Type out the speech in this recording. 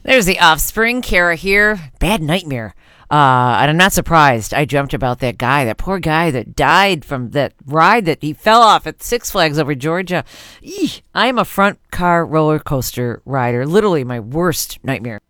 There's the offspring, Kara here. Bad nightmare. And I'm not surprised. I dreamt about that guy, that poor guy that died from that ride that he fell off at Six Flags over Georgia. I am a front car roller coaster rider. Literally my worst nightmare.